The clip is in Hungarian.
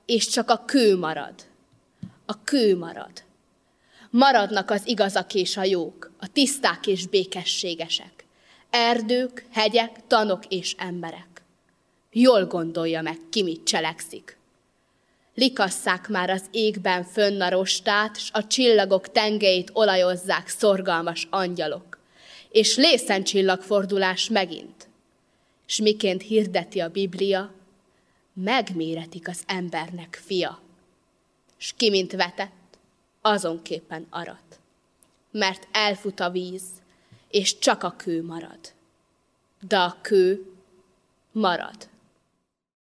és csak a kő marad. A kő marad. Maradnak az igazak és a jók, a tiszták és békességesek, erdők, hegyek, tanok és emberek. Jól gondolja meg, ki mit cselekszik. Likasszák már az égben fönn a rostát, s a csillagok tengelyét olajozzák szorgalmas angyalok, és lészen csillagfordulás megint. S miként hirdeti a Biblia, megméretik az embernek fia. S ki mint vetett, azonképpen arat. Mert elfut a víz, és csak a kő marad. De a kő marad.